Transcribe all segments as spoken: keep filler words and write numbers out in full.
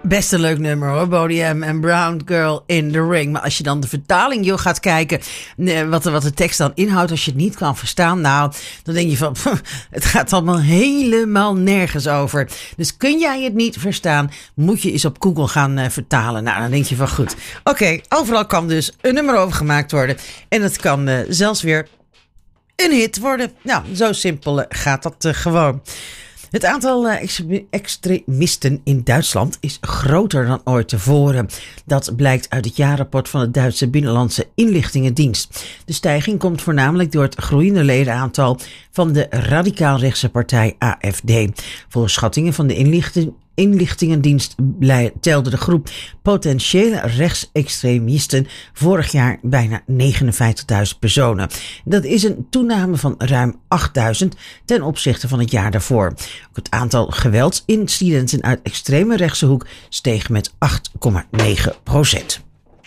Best een leuk nummer hoor, Boney M en Brown Girl in the Ring. Maar als je dan de vertaling joh, gaat kijken, wat de, wat de tekst dan inhoudt, als je het niet kan verstaan, nou, dan denk je van, het gaat allemaal helemaal nergens over. Dus kun jij het niet verstaan, moet je eens op Google gaan uh, vertalen. Nou, dan denk je van goed. Oké, okay, overal kan dus een nummer over gemaakt worden. En het kan uh, zelfs weer een hit worden. Nou, zo simpel uh, gaat dat uh, gewoon. Het aantal uh, extremisten in Duitsland is groter dan ooit tevoren. Dat blijkt uit het jaarrapport van de Duitse Binnenlandse Inlichtingendienst. De stijging komt voornamelijk door het groeiende ledenaantal van de radicaal-rechtse partij A F D. Volgens schattingen van de inlichting Inlichtingendienst telde de groep potentiële rechtsextremisten vorig jaar bijna negenenvijftigduizend personen. Dat is een toename van ruim achtduizend ten opzichte van het jaar daarvoor. Ook het aantal geweldsincidenten uit extreme rechtse hoek steeg met acht komma negen procent.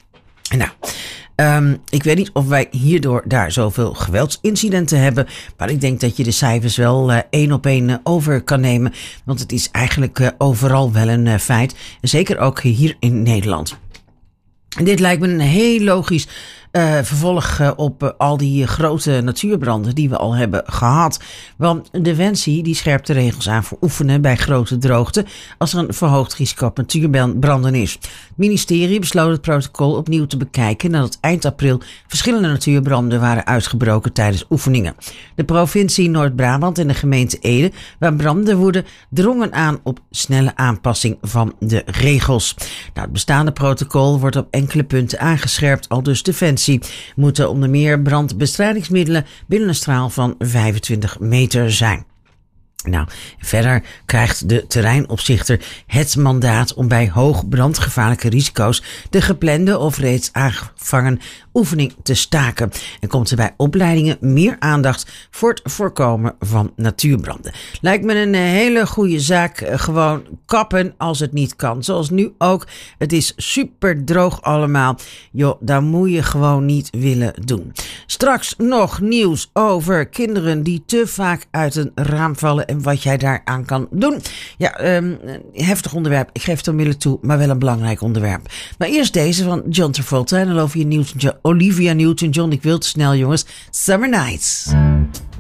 Nou, Um, ik weet niet of wij hierdoor daar zoveel geweldsincidenten hebben, maar ik denk dat je de cijfers wel uh, één op één uh, over kan nemen, want het is eigenlijk uh, overal wel een uh, feit, en zeker ook hier in Nederland. En dit lijkt me een heel logisch uh, vervolg uh, op uh, al die uh, grote natuurbranden die we al hebben gehad. Want Defensie die scherpt de regels aan voor oefenen bij grote droogte als er een verhoogd risico op natuurbranden is. Het ministerie besloot het protocol opnieuw te bekijken nadat eind april verschillende natuurbranden waren uitgebroken tijdens oefeningen. De provincie Noord-Brabant en de gemeente Ede, waar branden woeden, drongen aan op snelle aanpassing van de regels. Nou, het bestaande protocol wordt op enkele punten aangescherpt, al dus Defensie. Moeten onder meer brandbestrijdingsmiddelen binnen een straal van vijfentwintig meter zijn. Nou, verder krijgt de terreinopzichter het mandaat om bij hoog brandgevaarlijke risico's de geplande of reeds aangevangen oefening te staken. En komt er bij opleidingen meer aandacht voor het voorkomen van natuurbranden. Lijkt me een hele goede zaak. Gewoon kappen als het niet kan. Zoals nu ook. Het is super droog allemaal. Joh, daar moet je gewoon niet willen doen. Straks nog nieuws over kinderen die te vaak uit een raam vallen en wat jij daaraan kan doen. Ja, um, heftig onderwerp. Ik geef het onmiddellijk toe, maar wel een belangrijk onderwerp. Maar eerst deze van John Travolta en Olivia Newton-John. Olivia Newton-John, ik wil te snel jongens. Summer Nights.